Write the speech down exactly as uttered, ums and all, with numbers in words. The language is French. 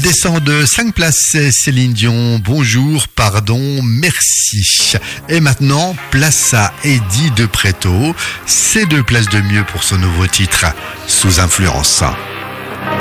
Elle descend de cinq places, Céline Dion. Bonjour, pardon, merci. Et maintenant, place à Eddie de Préto. C'est deux places de mieux pour son nouveau titre, Sous influence.